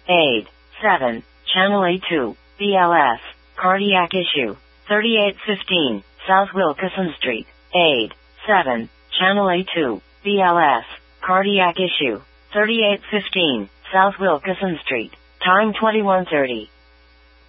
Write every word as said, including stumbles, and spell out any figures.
Aid. seven. Channel A two, B L S. Cardiac issue. thirty-eight fifteen, South Wilkeson Street. Aid. seven. Channel A two, B L S. Cardiac issue. thirty-eight fifteen, South Wilkeson Street. Time twenty-one thirty.